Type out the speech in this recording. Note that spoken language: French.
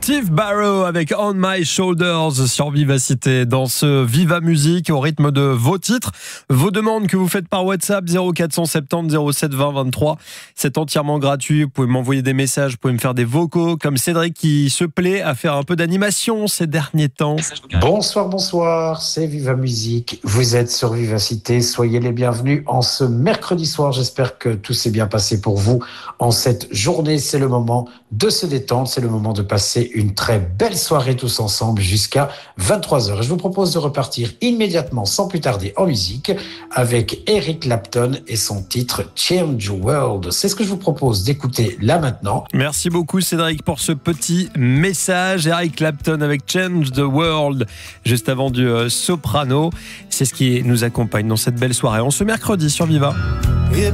Steve Barrow avec On My Shoulders sur Vivacité. Dans ce Viva Musique, au rythme de vos titres, vos demandes que vous faites par WhatsApp 0470 07 20 23. C'est entièrement gratuit. Vous pouvez m'envoyer des messages, vous pouvez me faire des vocaux, comme Cédric qui se plaît à faire un peu d'animation ces derniers temps. Bonsoir, c'est Viva Musique. Vous êtes sur Vivacité. Soyez les bienvenus en ce mercredi soir. J'espère que tout s'est bien passé pour vous en cette journée. C'est le moment de se détendre. C'est le moment de passer une très belle soirée tous ensemble jusqu'à 23h. Et je vous propose de repartir immédiatement, sans plus tarder, en musique avec Eric Clapton et son titre Change the World. C'est ce que je vous propose d'écouter là maintenant. Merci beaucoup Cédric pour ce petit message. Eric Clapton avec Change the World, juste avant du soprano. C'est ce qui nous accompagne dans cette belle soirée. On se mercredi sur Viva.